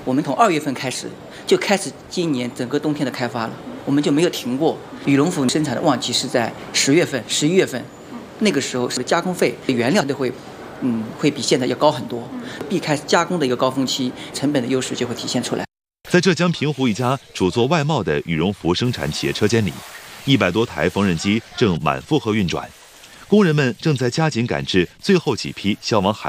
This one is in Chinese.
我们从2月份开始就开始今年整个冬天的开发了，我们就没有停过。羽绒服生产的旺季是在10月份、11月份，那个时候是加工费、原料都会比现在要高很多，避开加工的一个高峰期，成本的优势就会体现出来。 在浙江平湖一家主做外贸的羽绒服生产企业车间里，100多台缝纫机正满负荷运转，工人们正在加紧赶制最后几批销往海